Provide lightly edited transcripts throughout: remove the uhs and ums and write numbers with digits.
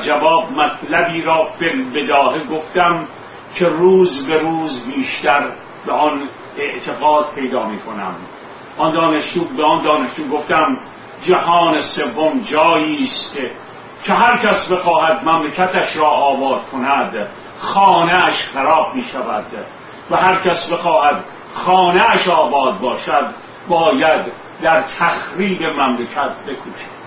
جواب مطلبی را فی البداهه گفتم که روز به روز بیشتر به آن اعتقاد پیدا می کنم. به آن دانشجو گفتم جهان سوم جایی است که هر کس بخواهد مملکتش را آباد کند خانه اش خراب می شود و هر کس بخواهد خانه اش آباد باشد باید در تخریب مملکت بکوشد.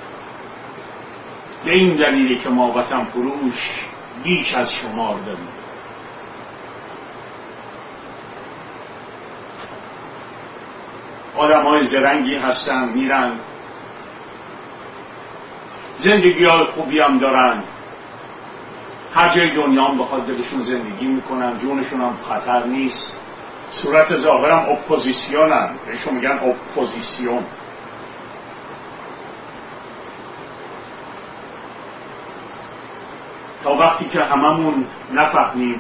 به این دلیلی که ما وطن فروش بیش از شمار داریم. آدم های زرنگی هستن، میرن زندگی های خوبی هم دارن، هر جای دنیا هم بخواد دلشون زندگی میکنن، جونشون هم خطر نیست، صورت ظاهرم اپوزیسیونن، بهشون میگن اپوزیسیون. تا وقتی که هممون نفهمیم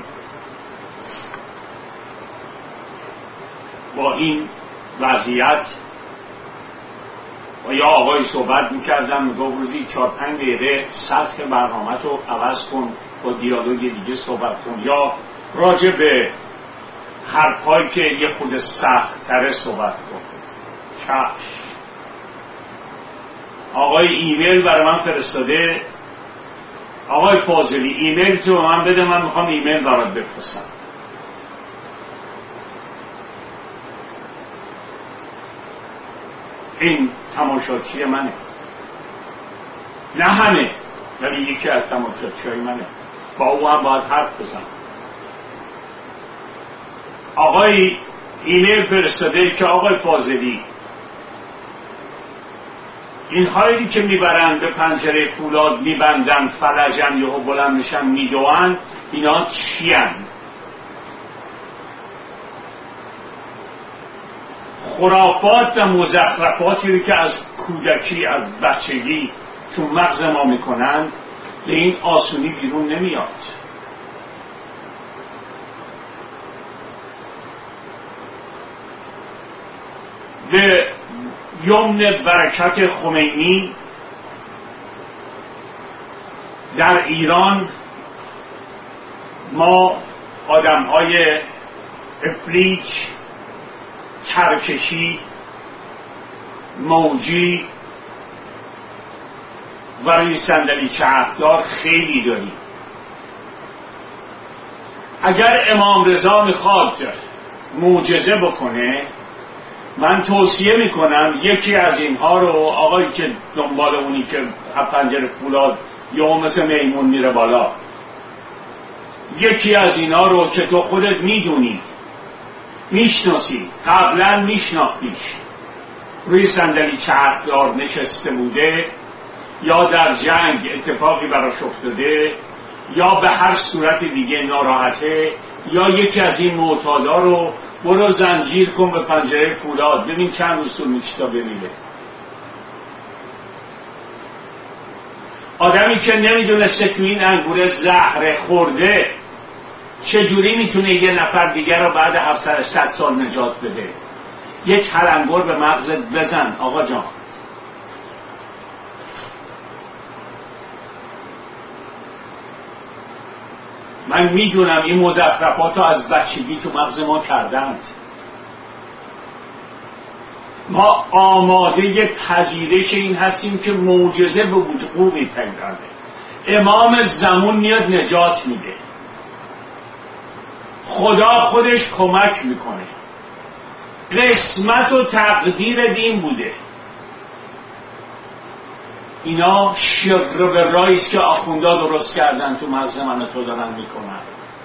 با این وضعیت. و یا آقای صحبت میکردم میگفت روزی 4-5 دقیقه سطح برنامه رو عوض کن، با دیالوگ دیگه صحبت کن، یا راجع به حرفهایی که یه خود سخت تره صحبت کن. چشم. آقای ایمیل برای من فرستاده، آقای فاضلی ایمیل تو به من بده، من میخوام ایمیل برات بفرستم. این تماشاچی منه، نه همه ولی یکی از تماشاچیای منه، با او هم باید حرف بزنم. آقای ایمیل فرستاده که آقای فاضلی این هایی که میبرن به پنجره فولاد میبندن فلجن یهو بلند میشن میدوان، اینا چی هن؟ خرافات و مزخرفاتی که از کودکی از بچگی تو مغز ما میکنند به این آسونی بیرون نمیاد. به یمن برکت خمینی در ایران ما آدم‌های افلیج، ترکشی، موجی و روی صندلی چرخدار خیلی داریم. اگر امام رضا میخواد معجزه بکنه، من توصیه میکنم یکی از اینها رو، آقایی که دنبال اونی که پنجره فولاد یا مثل میمون میره بالا، یکی از اینا رو که تو خودت میدونی، میشناسی، قبلا میشناختیش، روی صندلی چرخدار نشسته بوده یا در جنگ اتفاقی براش افتاده یا به هر صورت دیگه ناراحته، یا یکی از این معتادا رو برو زنجیر کن به پنجره فولاد، ببین چند روز طول میکشه تا بمیره. آدمی که نمیدونسته تو این انگوره زهر خورده چجوری میتونه یه نفر دیگر رو بعد 700 سال نجات بده؟ یه تلنگر به مغزت بزن آقا جان. من میدونم این مزخرفات رو از بچگی تو مغز ما کردند. ما آماده پذیرش این هستیم که معجزه به وقوع میپیونده. امام زمان میاد نجات میده، خدا خودش کمک میکنه، قسمت و تقدیر دین بوده. اینا شر و رایست که آخوندا درست کردن تو مغز من تو دارن میکنن.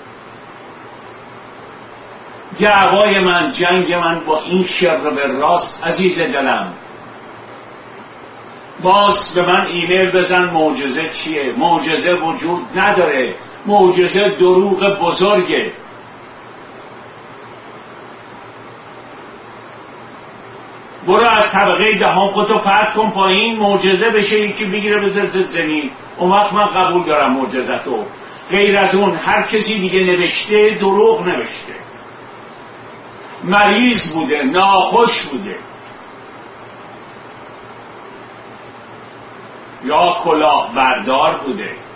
دعوای من، جنگ من با این شر و راست عزیز دلم. باز به من ایمیل بزن معجزه چیه؟ معجزه وجود نداره، معجزه دروغ بزرگه. برو از طبقه دهم خودتو پرت کن پایین، معجزه بشه یکی بگیره بذارت زمین، اون وقت من قبول دارم معجزتو. غیر از اون هر کسی دیگه نوشته دروغ نوشته، مریض بوده، ناخوش بوده، یا کلاه بردار بوده.